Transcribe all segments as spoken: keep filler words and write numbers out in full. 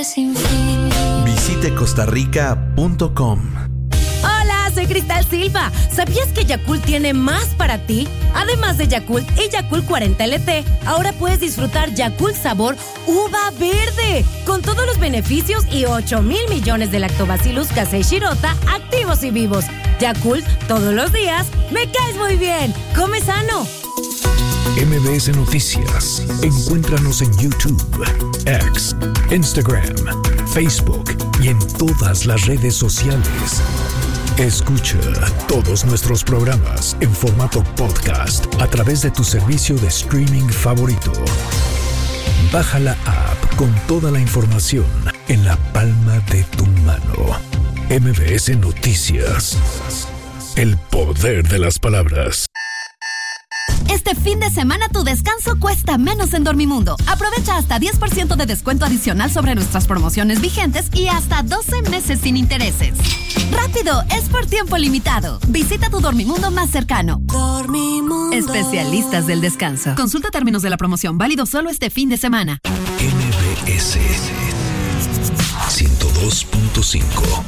Visite costarrica punto com. Hola, soy Cristal Silva. ¿Sabías que Yakult tiene más para ti? Además de Yakult y Yakult cuarenta L T, ahora puedes disfrutar Yakult sabor uva verde, con todos los beneficios y ocho mil millones de lactobacillus casei shirota activos y vivos. Yakult, todos los días, me caes muy bien. Come sano. M B S Noticias. Encuéntranos en YouTube, X, Instagram, Facebook y en todas las redes sociales. Escucha todos nuestros programas en formato podcast a través de tu servicio de streaming favorito. Baja la app con toda la información en la palma de tu mano. M B S Noticias. El poder de las palabras. Este fin de semana tu descanso cuesta menos en Dormimundo. Aprovecha hasta diez por ciento de descuento adicional sobre nuestras promociones vigentes y hasta doce meses sin intereses. ¡Rápido! Es por tiempo limitado. Visita tu Dormimundo más cercano. Dormimundo. Especialistas del descanso. Consulta términos de la promoción. Válido solo este fin de semana. M B S ciento dos punto cinco.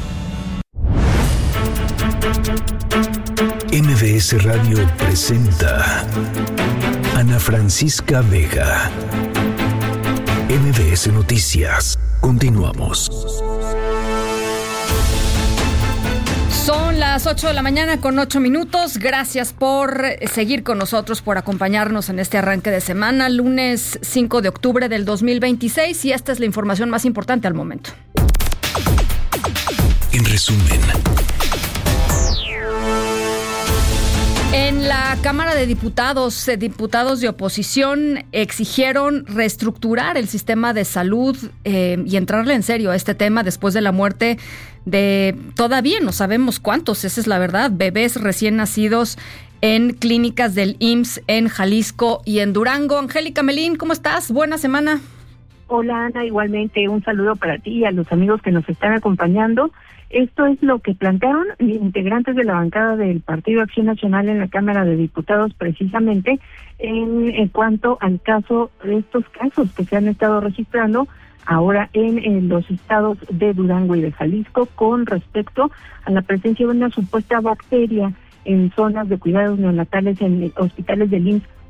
M B S Radio presenta Ana Francisca Vega. M B S Noticias. Continuamos. Son las ocho de la mañana con ocho minutos. Gracias por seguir con nosotros, por acompañarnos en este arranque de semana, lunes cinco de octubre del dos mil veintiséis, y esta es la información más importante al momento. En resumen. En la Cámara de Diputados, eh, diputados de oposición exigieron reestructurar el sistema de salud eh, y entrarle en serio a este tema después de la muerte de, todavía no sabemos cuántos, esa es la verdad, bebés recién nacidos en clínicas del I M S S en Jalisco y en Durango. Angélica Melín, ¿cómo estás? Buena semana. Hola, Ana, igualmente un saludo para ti y a los amigos que nos están acompañando. Esto es lo que plantearon integrantes de la bancada del Partido Acción Nacional en la Cámara de Diputados, precisamente en, en cuanto al caso de estos casos que se han estado registrando ahora en, en los estados de Durango y de Jalisco con respecto a la presencia de una supuesta bacteria en zonas de cuidados neonatales en hospitales del I M S S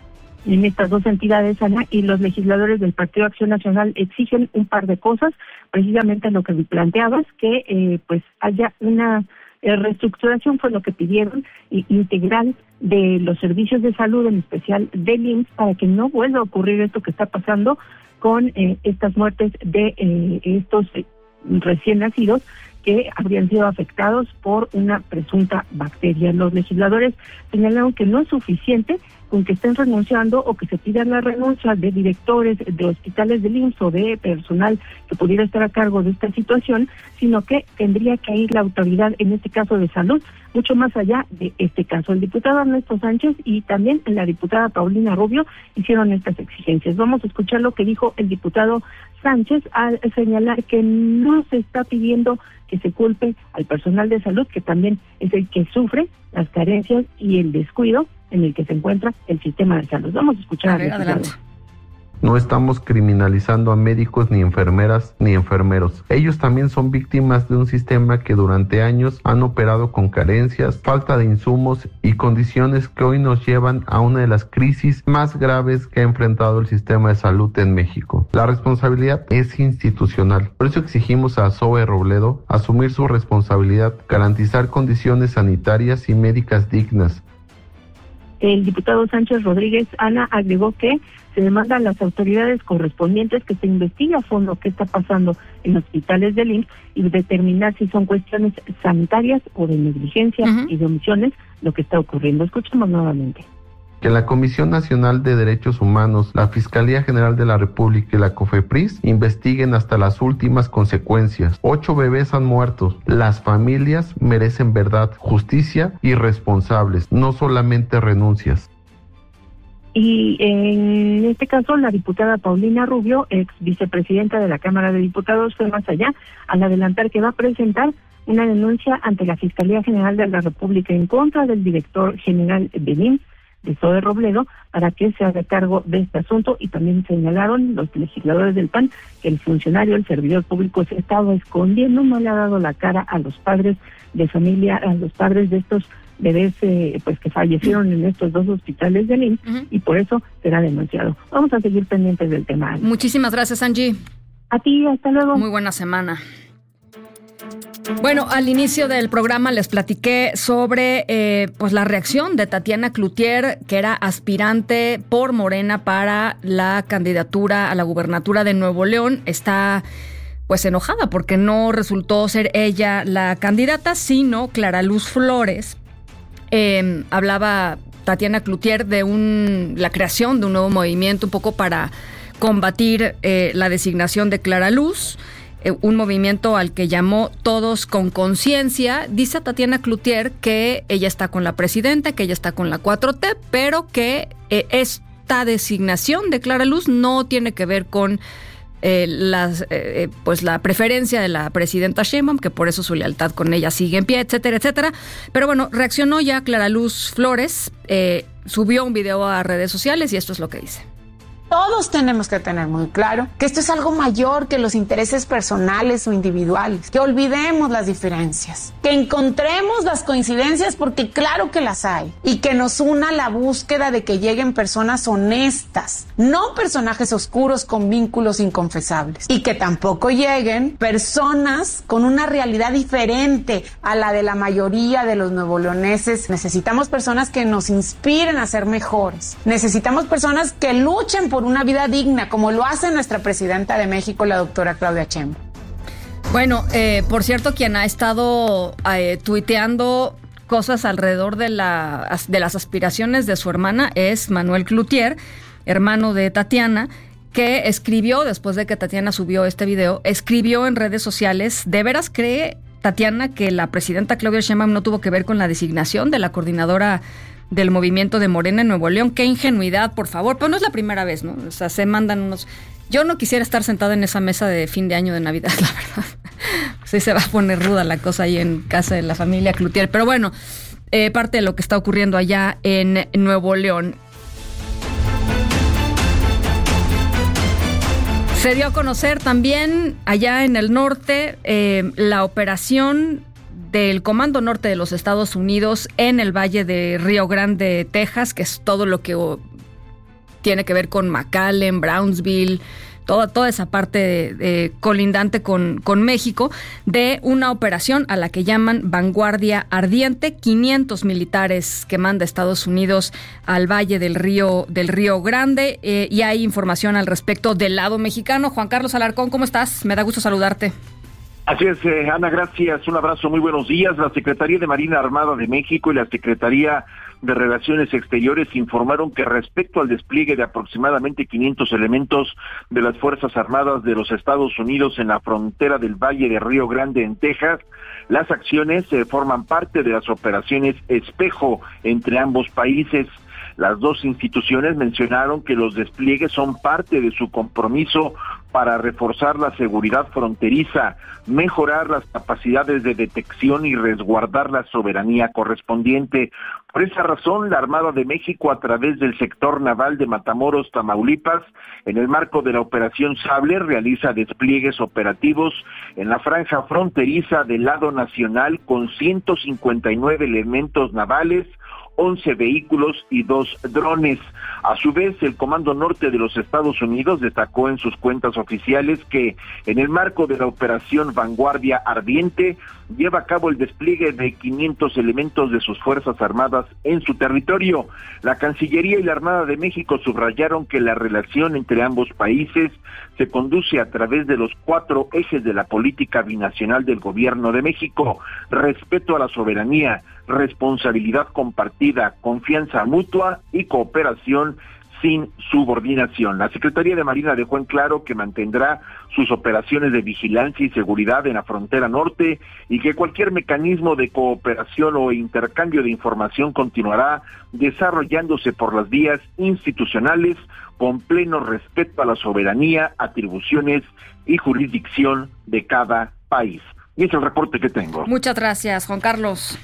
en estas dos entidades, Ana, y los legisladores del Partido Acción Nacional exigen un par de cosas, precisamente lo que planteabas, que eh, pues haya una eh, reestructuración, fue lo que pidieron, y, integral de los servicios de salud, en especial del I M S S, para que no vuelva a ocurrir esto que está pasando con eh, estas muertes de eh, estos eh, recién nacidos que habrían sido afectados por una presunta bacteria. Los legisladores señalaron que no es suficiente con que estén renunciando o que se pidan la renuncia de directores de hospitales del I M S S o de personal que pudiera estar a cargo de esta situación, sino que tendría que ir la autoridad, en este caso de salud, mucho más allá de este caso. El diputado Ernesto Sánchez y también la diputada Paulina Rubio hicieron estas exigencias. Vamos a escuchar lo que dijo el diputado Sánchez al señalar que no se está pidiendo que se culpe al personal de salud, que también es el que sufre las carencias y el descuido en el que se encuentra el sistema de salud. Vamos a escuchar. A ver, adelante. No estamos criminalizando a médicos, ni enfermeras, ni enfermeros. Ellos también son víctimas de un sistema que durante años han operado con carencias, falta de insumos y condiciones que hoy nos llevan a una de las crisis más graves que ha enfrentado el sistema de salud en México. La responsabilidad es institucional. Por eso exigimos a Zoe Robledo asumir su responsabilidad, garantizar condiciones sanitarias y médicas dignas. El diputado Sánchez Rodríguez, Ana, agregó que se demanda a las autoridades correspondientes que se investigue a fondo qué está pasando en hospitales del I M S S y determinar si son cuestiones sanitarias o de negligencia uh-huh. y de omisiones lo que está ocurriendo. Escuchemos nuevamente. Que la Comisión Nacional de Derechos Humanos, la Fiscalía General de la República y la COFEPRIS investiguen hasta las últimas consecuencias. Ocho bebés han muerto. Las familias merecen verdad, justicia y responsables, no solamente renuncias. Y en este caso, la diputada Paulina Rubio, ex vicepresidenta de la Cámara de Diputados, fue más allá al adelantar que va a presentar una denuncia ante la Fiscalía General de la República en contra del director general del I M S S, de Zoe Robledo para que se haga cargo de este asunto, y también señalaron los legisladores del P A N que el funcionario, el servidor público, se estaba escondiendo, no le ha dado la cara a los padres de familia, a los padres de estos bebés eh, pues que fallecieron en estos dos hospitales del I M S S, uh-huh. y por eso será denunciado. Vamos a seguir pendientes del tema. Muchísimas gracias, Angie. A ti, hasta luego. Muy buena semana. Bueno, al inicio del programa les platiqué sobre eh, pues la reacción de Tatiana Cloutier, que era aspirante por Morena para la candidatura a la gubernatura de Nuevo León. Está pues enojada porque no resultó ser ella la candidata, sino Clara Luz Flores. Eh, hablaba Tatiana Cloutier de un, la creación de un nuevo movimiento un poco para combatir eh, la designación de Clara Luz, eh, un movimiento al que llamó Todos con Conciencia. Dice Tatiana Cloutier que ella está con la presidenta, que ella está con la cuatro T, pero que eh, esta designación de Clara Luz no tiene que ver con Eh, las, eh, pues la preferencia de la presidenta Sheinbaum, que por eso su lealtad con ella sigue en pie, etcétera, etcétera. Pero bueno, reaccionó ya Clara Luz Flores, eh, subió un video a redes sociales y esto es lo que dice. Todos tenemos que tener muy claro que esto es algo mayor que los intereses personales o individuales, que olvidemos las diferencias, que encontremos las coincidencias porque claro que las hay, y que nos una la búsqueda de que lleguen personas honestas, no personajes oscuros con vínculos inconfesables, y que tampoco lleguen personas con una realidad diferente a la de la mayoría de los nuevoleoneses. Necesitamos personas que nos inspiren a ser mejores, necesitamos personas que luchen por una vida digna, como lo hace nuestra presidenta de México, la doctora Claudia Sheinbaum. Bueno, eh, por cierto, quien ha estado eh, tuiteando cosas alrededor de, la, de las aspiraciones de su hermana es Manuel Cloutier, hermano de Tatiana, que escribió, después de que Tatiana subió este video, escribió en redes sociales: ¿de veras cree Tatiana que la presidenta Claudia Sheinbaum no tuvo que ver con la designación de la coordinadora del movimiento de Morena en Nuevo León? Qué ingenuidad, por favor. Pero no es la primera vez, ¿no? O sea, se mandan unos... Yo no quisiera estar sentada en esa mesa de fin de año de Navidad, la verdad. Sí se va a poner ruda la cosa ahí en casa de la familia Cloutier. Pero bueno, eh, parte de lo que está ocurriendo allá en Nuevo León. Se dio a conocer también allá en el norte eh, la operación del Comando Norte de los Estados Unidos en el Valle de Río Grande, Texas, que es todo lo que oh, tiene que ver con McAllen, Brownsville, toda, toda esa parte de, de colindante con, con México, de una operación a la que llaman Vanguardia Ardiente. quinientos militares que manda Estados Unidos al Valle del Río, del Río Grande, eh, y hay información al respecto del lado mexicano. Juan Carlos Alarcón, ¿cómo estás? Me da gusto saludarte. Así es, eh, Ana, gracias. Un abrazo, muy buenos días. La Secretaría de Marina Armada de México y la Secretaría de Relaciones Exteriores informaron que respecto al despliegue de aproximadamente quinientos elementos de las Fuerzas Armadas de los Estados Unidos en la frontera del Valle de Río Grande, en Texas, las acciones eh, forman parte de las operaciones Espejo entre ambos países. Las dos instituciones mencionaron que los despliegues son parte de su compromiso para reforzar la seguridad fronteriza, mejorar las capacidades de detección y resguardar la soberanía correspondiente. Por esa razón, la Armada de México, a través del sector naval de Matamoros, Tamaulipas, en el marco de la Operación Sable, realiza despliegues operativos en la franja fronteriza del lado nacional con ciento cincuenta y nueve elementos navales, once vehículos y dos drones. A su vez, el Comando Norte de los Estados Unidos destacó en sus cuentas oficiales que, en el marco de la Operación Vanguardia Ardiente, lleva a cabo el despliegue de quinientos elementos de sus Fuerzas Armadas en su territorio. La Cancillería y la Armada de México subrayaron que la relación entre ambos países se conduce a través de los cuatro ejes de la política binacional del Gobierno de México: respeto a la soberanía, responsabilidad compartida, confianza mutua y cooperación sin subordinación. La Secretaría de Marina dejó en claro que mantendrá sus operaciones de vigilancia y seguridad en la frontera norte y que cualquier mecanismo de cooperación o intercambio de información continuará desarrollándose por las vías institucionales con pleno respeto a la soberanía, atribuciones y jurisdicción de cada país. Y es el reporte que tengo. Muchas gracias, Juan Carlos.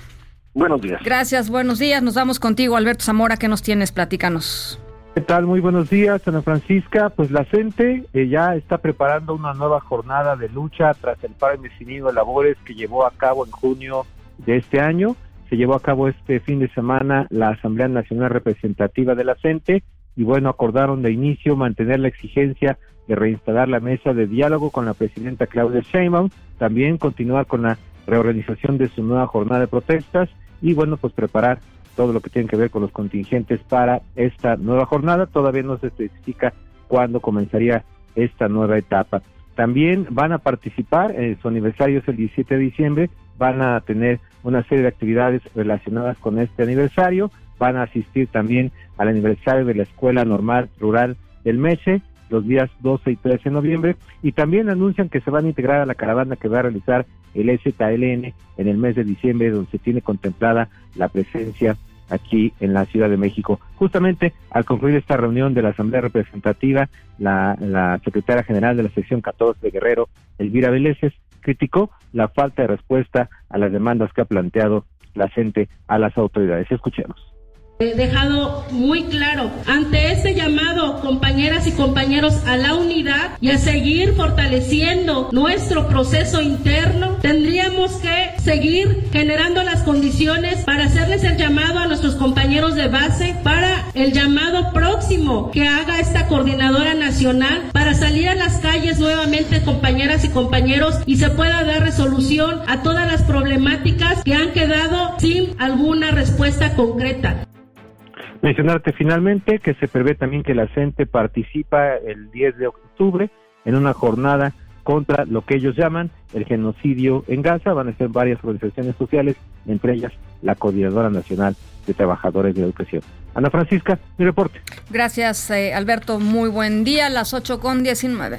Buenos días. Gracias, buenos días. Nos vamos contigo, Alberto Zamora. ¿Qué nos tienes? Platícanos. ¿Qué tal? Muy buenos días, Ana Francisca. Pues la CENTE eh, ya está preparando una nueva jornada de lucha tras el paro indefinido de labores que llevó a cabo en junio de este año. Se llevó a cabo este fin de semana la Asamblea Nacional Representativa de la CENTE y bueno, acordaron de inicio mantener la exigencia de reinstalar la mesa de diálogo con la presidenta Claudia Sheinbaum, también continuar con la reorganización de su nueva jornada de protestas y bueno, pues preparar todo lo que tiene que ver con los contingentes para esta nueva jornada. Todavía no se especifica cuándo comenzaría esta nueva etapa. También van a participar, eh, su aniversario es el diecisiete de diciembre, van a tener una serie de actividades relacionadas con este aniversario, van a asistir también al aniversario de la Escuela Normal Rural del MESE, los días doce y trece de noviembre, y también anuncian que se van a integrar a la caravana que va a realizar el E Z L N en el mes de diciembre, donde se tiene contemplada la presencia aquí en la Ciudad de México. Justamente al concluir esta reunión de la Asamblea Representativa, la, la secretaria general de la sección catorce de Guerrero, Elvira Veleses, criticó la falta de respuesta a las demandas que ha planteado la CENTE a las autoridades. Escuchemos. He dejado muy claro ante este llamado, compañeras y compañeros, a la unidad y a seguir fortaleciendo nuestro proceso interno, tendríamos que seguir generando las condiciones para hacerles el llamado a nuestros compañeros de base para el llamado próximo que haga esta coordinadora nacional para salir a las calles nuevamente, compañeras y compañeros, y se pueda dar resolución a todas las problemáticas que han quedado sin alguna respuesta concreta. Mencionarte finalmente que se prevé también que la CENTE participa el diez de octubre en una jornada contra lo que ellos llaman el genocidio en Gaza. Van a ser varias organizaciones sociales, entre ellas la Coordinadora Nacional de Trabajadores de Educación. Ana Francisca, mi reporte. Gracias, eh, Alberto. Muy buen día, las ocho con diecinueve.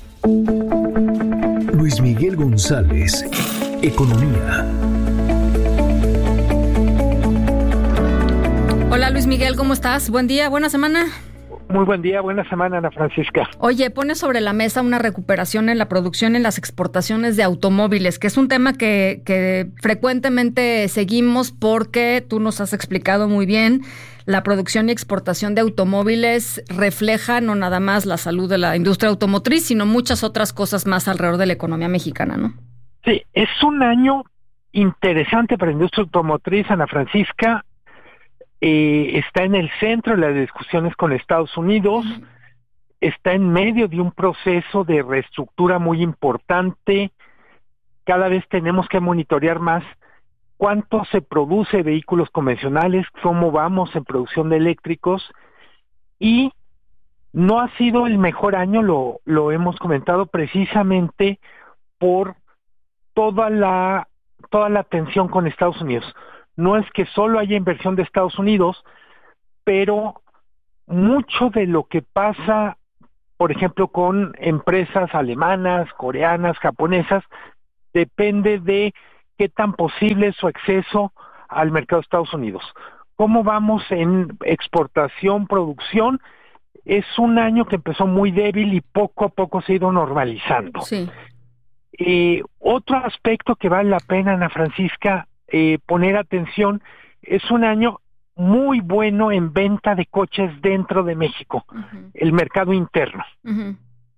Luis Miguel González, Economía. Hola Luis Miguel, ¿cómo estás? Buen día, buena semana. Muy buen día, buena semana, Ana Francisca. Oye, pone sobre la mesa una recuperación en la producción y en las exportaciones de automóviles, que es un tema que, que frecuentemente seguimos porque tú nos has explicado muy bien, la producción y exportación de automóviles refleja no nada más la salud de la industria automotriz, sino muchas otras cosas más alrededor de la economía mexicana, ¿no? Sí, es un año interesante para la industria automotriz, Ana Francisca. Eh, está en el centro de las discusiones con Estados Unidos, uh-huh. Está en medio de un proceso de reestructura muy importante. Cada vez tenemos que monitorear más cuánto se produce de vehículos convencionales, cómo vamos en producción de eléctricos, y no ha sido el mejor año, lo, lo hemos comentado precisamente por toda la, toda la tensión con Estados Unidos. No es que solo haya inversión de Estados Unidos, pero mucho de lo que pasa, por ejemplo, con empresas alemanas, coreanas, japonesas, depende de qué tan posible es su acceso al mercado de Estados Unidos. ¿Cómo vamos en exportación, producción? Es un año que empezó muy débil y poco a poco se ha ido normalizando. Sí. Eh, otro aspecto que vale la pena, Ana Francisca, Eh, poner atención, es un año muy bueno en venta de coches dentro de México, uh-huh. El mercado interno. Uh-huh.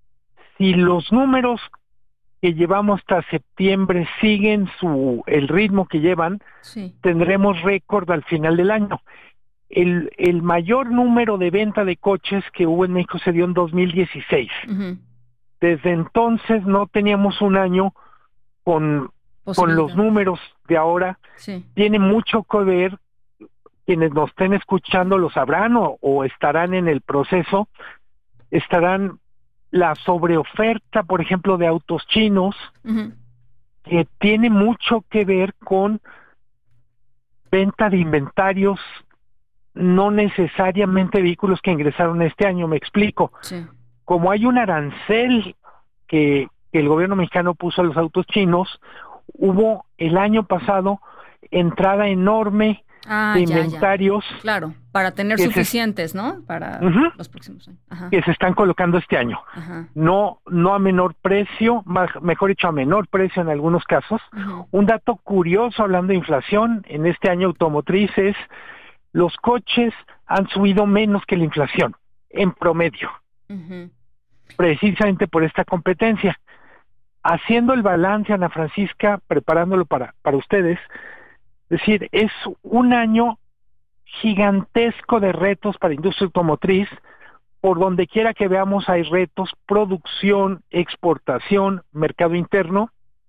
Si los números que llevamos hasta septiembre siguen su el ritmo que llevan, sí. Tendremos récord al final del año. El, el mayor número de venta de coches que hubo en México se dio en dos mil dieciséis. Uh-huh. Desde entonces no teníamos un año con con los números de ahora. Sí. Tiene mucho que ver, quienes nos estén escuchando lo sabrán o, o estarán en el proceso, estarán la sobreoferta, por ejemplo, de autos chinos, uh-huh. que tiene mucho que ver con venta de inventarios, no necesariamente vehículos que ingresaron este año, me explico. Sí. Como hay un arancel que, que el gobierno mexicano puso a los autos chinos, hubo el año pasado entrada enorme ah, de ya, inventarios. Ya. Claro, para tener suficientes, se, ¿no? Para uh-huh, los próximos años. Ajá. Que se están colocando este año. Ajá. No, no a menor precio, más, mejor dicho, a menor precio en algunos casos. Uh-huh. Un dato curioso hablando de inflación en este año automotriz es los coches han subido menos que la inflación, en promedio. Uh-huh. Precisamente por esta competencia. Haciendo el balance, Ana Francisca, preparándolo para, para ustedes, es decir, es un año gigantesco de retos para la industria automotriz. Por donde quiera que veamos hay retos, producción, exportación, mercado interno,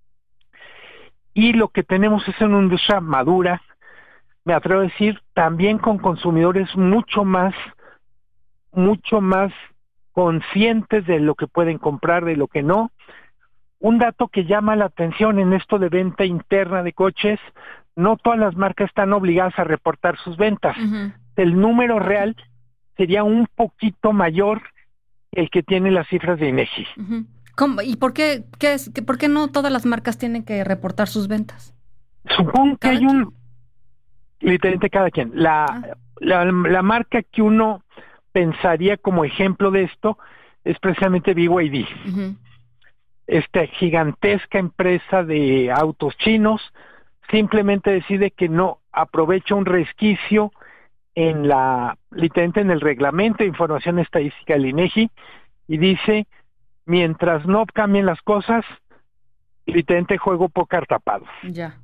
y lo que tenemos es una industria madura, me atrevo a decir, también con consumidores mucho más, mucho más conscientes de lo que pueden comprar, de lo que no. Un dato que llama la atención en esto de venta interna de coches, no todas las marcas están obligadas a reportar sus ventas. Uh-huh. El número real sería un poquito mayor el que tiene las cifras de INEGI. Uh-huh. ¿Cómo? ¿Y por qué, qué es, por qué no todas las marcas tienen que reportar sus ventas? Supongo que hay un... Literalmente cada quien. La, ah. la, la marca que uno pensaría como ejemplo de esto es precisamente B Y D. Uh-huh. Esta gigantesca empresa de autos chinos simplemente decide que no aprovecha un resquicio en la, literalmente en el reglamento de información estadística del INEGI y dice, mientras no cambien las cosas, literalmente juego póker tapado. Ya.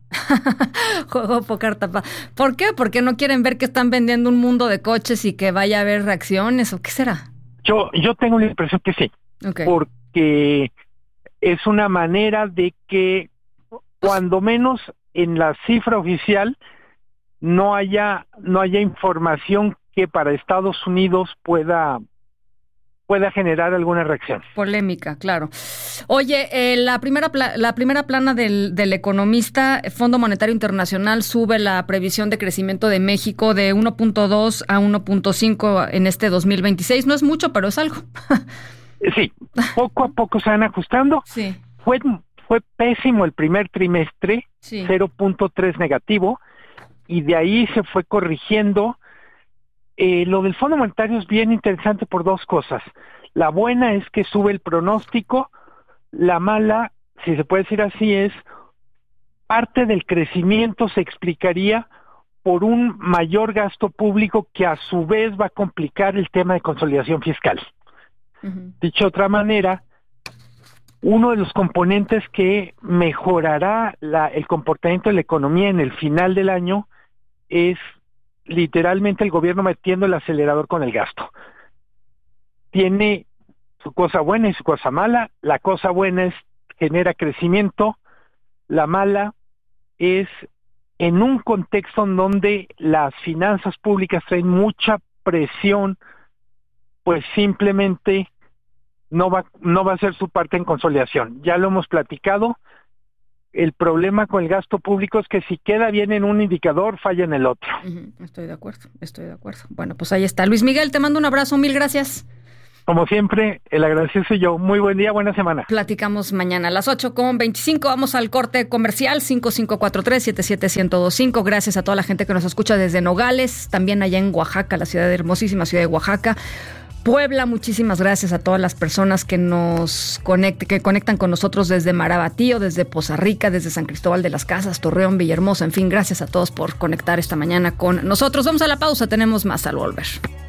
Juego póker tapado. ¿Por qué? Porque no quieren ver que están vendiendo un mundo de coches y que vaya a haber reacciones, ¿o qué será? Yo, yo tengo la impresión que sí. Okay. Porque es una manera de que, cuando menos en la cifra oficial, no haya, no haya información que para Estados Unidos pueda... pueda generar alguna reacción. Polémica, claro. Oye, eh, la primera pla- la primera plana del, del economista, Fondo Monetario Internacional, sube la previsión de crecimiento de México de uno punto dos a uno punto cinco en este dos mil veintiséis. No es mucho, pero es algo. Sí, poco a poco se van ajustando. Sí. Fue, fue pésimo el primer trimestre, sí. cero punto tres negativo, y de ahí se fue corrigiendo. Eh, lo del Fondo Monetario es bien interesante por dos cosas. La buena es que sube el pronóstico, la mala, si se puede decir así, es parte del crecimiento se explicaría por un mayor gasto público que a su vez va a complicar el tema de consolidación fiscal. Uh-huh. Dicho de otra manera, uno de los componentes que mejorará la, el comportamiento de la economía en el final del año es literalmente el gobierno metiendo el acelerador con el gasto. Tiene su cosa buena y su cosa mala. La cosa buena es genera crecimiento. La mala es en un contexto en donde las finanzas públicas traen mucha presión, pues simplemente no va, no va a ser su parte en consolidación. Ya lo hemos platicado. El problema con el gasto público es que si queda bien en un indicador, falla en el otro. Uh-huh. Estoy de acuerdo, estoy de acuerdo. Bueno, pues ahí está. Luis Miguel, te mando un abrazo, mil gracias. Como siempre, el agradecido soy yo. Muy buen día, buena semana. Platicamos mañana a las ocho con veinticinco. Vamos al corte comercial, cinco cinco cuatro tres, siete siete uno cero dos cinco. Gracias a toda la gente que nos escucha desde Nogales, también allá en Oaxaca, la ciudad hermosísima ciudad de Oaxaca. Puebla, muchísimas gracias a todas las personas que nos conecten, que conectan con nosotros desde Marabatío, desde Poza Rica, desde San Cristóbal de las Casas, Torreón, Villahermosa, en fin, gracias a todos por conectar esta mañana con nosotros. Vamos a la pausa, tenemos más al volver.